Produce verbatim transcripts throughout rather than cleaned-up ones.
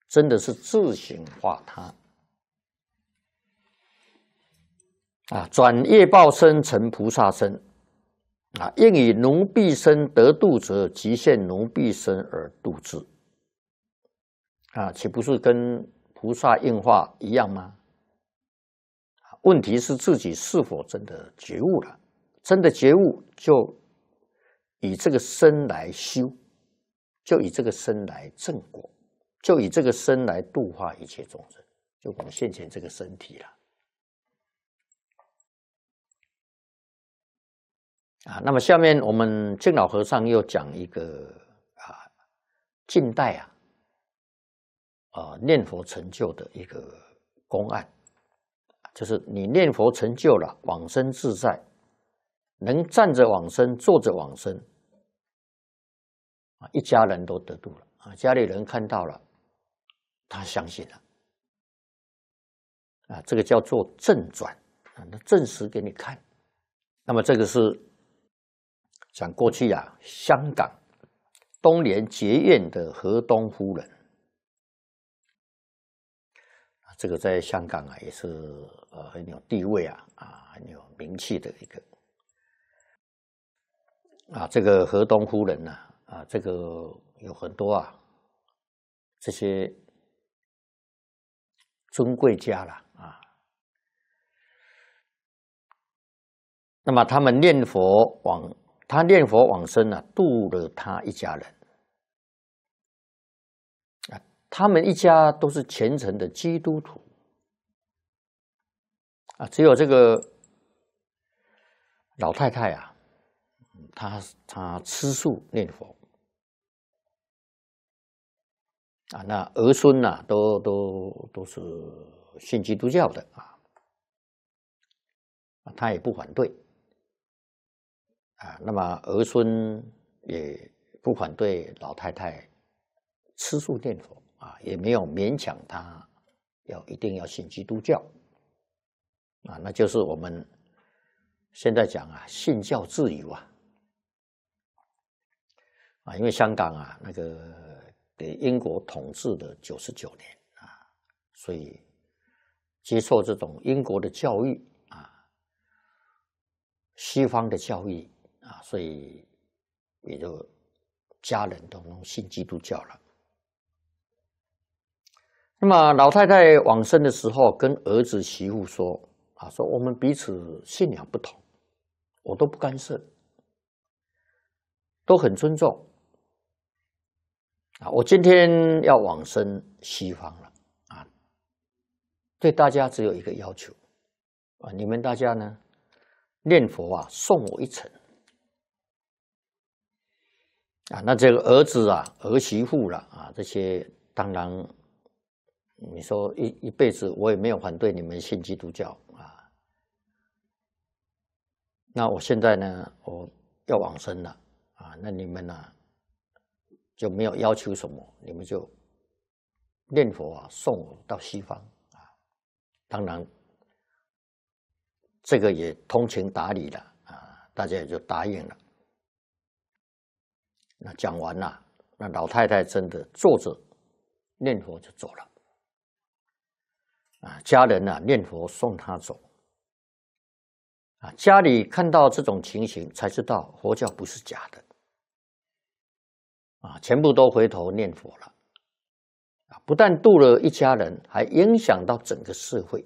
真的是自行化他啊！转业报身成菩萨身啊！应以奴婢身得度者，即现奴婢身而度之啊！岂不是跟菩萨应化一样吗？问题是自己是否真的觉悟了？真的觉悟，就以这个身来修，就以这个身来正果，就以这个身来度化一切众生，就我们现前这个身体了。啊，那么下面我们净老和尚又讲一个啊，近代啊，啊念佛成就的一个公案，就是你念佛成就了，往生自在，能站着往生，坐着往生，啊，一家人都得度了啊，家里人看到了，他相信了，啊，这个叫做正转啊，那证实给你看。那么这个是。讲过去啊，香港东莲结院的河东夫人，这个在香港啊也是呃很有地位啊啊很有名气的一个啊这个河东夫人呢 啊, 啊这个有很多啊这些尊贵家啦啊，那么他们念佛往。他念佛往生啊，度了他一家人啊，他们一家都是虔诚的基督徒啊，只有这个老太太啊，她她吃素念佛啊，那儿孙呐、啊、都都都是信基督教的啊，她也不反对。啊，那么儿孙也不反对老太太吃素念佛啊，也没有勉强她要一定要信基督教啊，那就是我们现在讲啊，信教自由啊啊，因为香港啊那个给英国统治的九十九年啊，所以接受这种英国的教育啊，西方的教育。啊，所以也就家人都能信基督教了。那么老太太往生的时候，跟儿子媳妇说：“啊，说我们彼此信仰不同，我都不干涉，都很尊重。啊，我今天要往生西方了啊，对大家只有一个要求啊，你们大家呢念佛啊，送我一程。”啊，那这个儿子啊、儿媳妇了啊，这些当然，你说一一辈子我也没有反对你们信基督教啊。那我现在呢，我要往生了啊，那你们呢就没有要求什么，你们就念佛啊，送我到西方啊。当然，这个也通情达理了啊，大家也就答应了。那讲完了，那老太太真的坐着念佛就走了，啊，家人啊念佛送她走，啊，家里看到这种情形，才知道佛教不是假的，啊，全部都回头念佛了，啊，不但度了一家人，还影响到整个社会，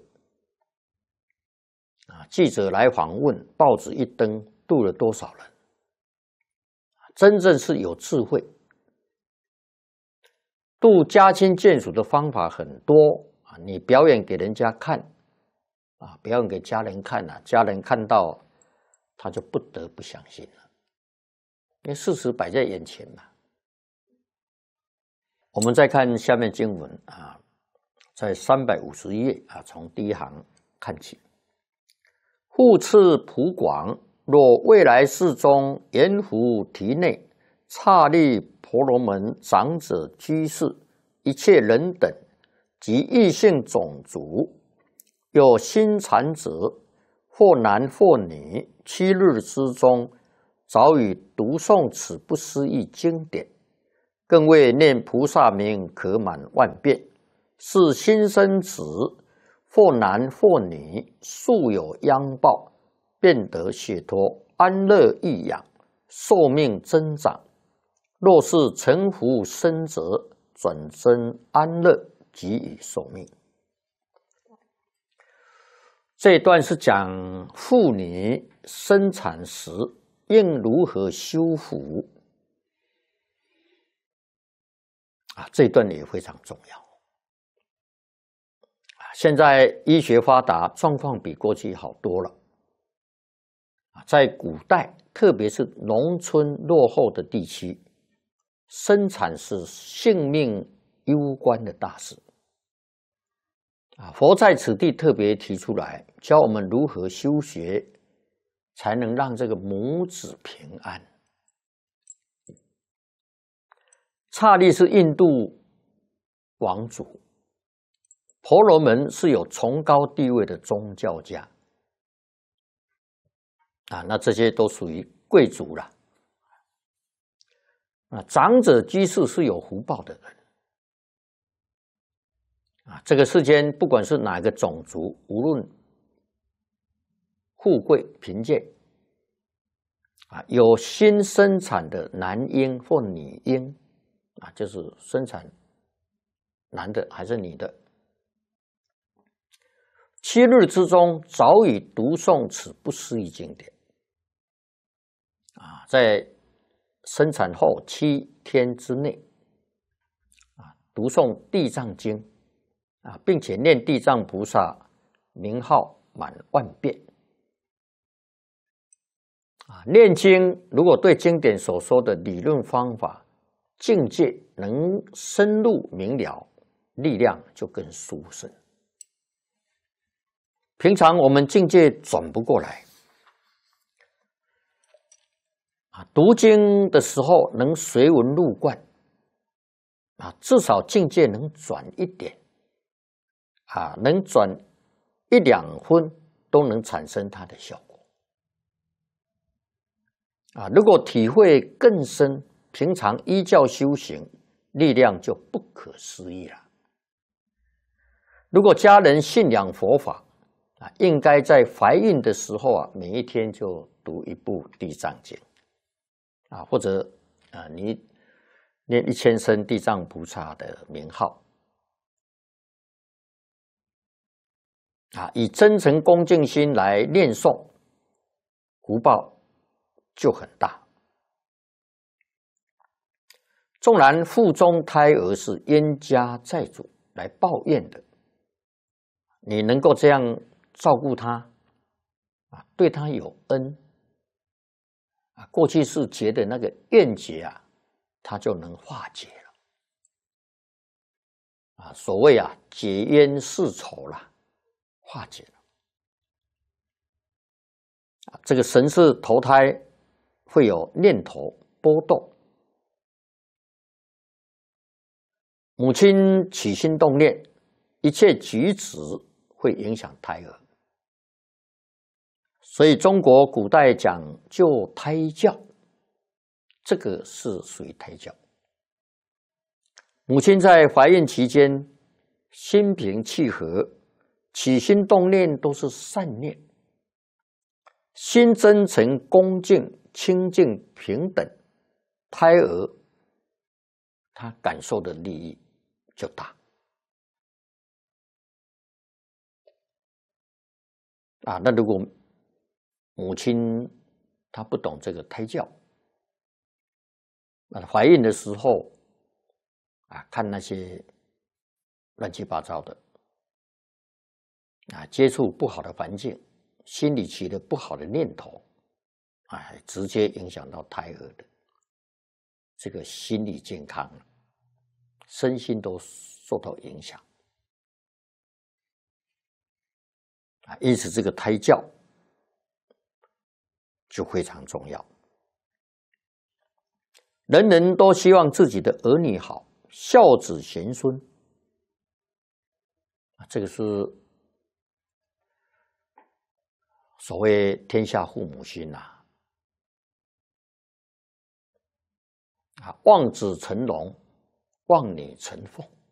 啊，记者来访问，报纸一登，度了多少人？真正是有智慧，度家亲眷属的方法很多啊！你表演给人家看啊，表演给家人看啊，家人看到他就不得不相信了，因为事实摆在眼前嘛。我们再看下面经文啊，在三百五十一页啊，从第一行看起。复次普广。若未来世中，阎浮提内刹利婆罗门长者居士，一切人等及异性种族，有心禅者，或男或女，七日之中，早已读诵此不思议经典，更为念菩萨名可满万遍， 是新生子，或男或女，素有殃报，便得解脱，安乐益养，寿命增长。若是成福生者，转增安乐，给予寿命。这一段是讲妇女生产时应如何修复啊，这一段也非常重要。现在医学发达，状况比过去好多了。在古代，特别是农村落后的地区，生产是性命攸关的大事。啊，佛在此地特别提出来，教我们如何修学，才能让这个母子平安。刹利是印度王族，婆罗门是有崇高地位的宗教家，啊，那这些都属于贵族了。啊，长者居士是有福报的人。啊，这个世间不管是哪个种族，无论富贵贫贱，啊，有新生产的男婴或女婴，啊，就是生产男的还是女的，七日之中早已读诵此不思议经典。啊，在生产后七天之内，啊，读诵地藏经。啊，并且念地藏菩萨名号满万遍。啊，念经如果对经典所说的理论方法、境界能深入明了，力量就更殊胜。平常我们境界转不过来，啊，读经的时候能随文入观，啊，至少境界能转一点。啊，能转一两分都能产生它的效果。啊，如果体会更深，平常依教修行，力量就不可思议了。如果家人信仰佛法，啊，应该在怀孕的时候啊，每一天就读一部《地藏经》，啊，或者啊，你念一千声地藏菩萨的名号。啊，以真诚恭敬心来念诵，福报就很大。纵然腹中胎儿是冤家债主来抱怨的，你能够这样照顾他，啊，对他有恩，啊，过去是结的那个怨结啊，他就能化解了。啊，所谓啊，解冤释仇啦。化解了。啊，这个神识投胎会有念头波动，母亲起心动念，一切举止会影响胎儿，所以中国古代讲究胎教，这个是属于胎教。母亲在怀孕期间心平气和，起心动念都是善念，心真诚恭敬清净平等，胎儿他感受的利益就大。啊，那如果母亲她不懂这个胎教，那怀孕的时候啊，看那些乱七八糟的啊，接触不好的环境，心里起了不好的念头，哎，直接影响到胎儿的这个心理健康，身心都受到影响啊。因此，这个胎教就非常重要。人人都希望自己的儿女好，孝子贤孙，这个是所谓天下父母心呐。啊，望子成龙，望女成凤。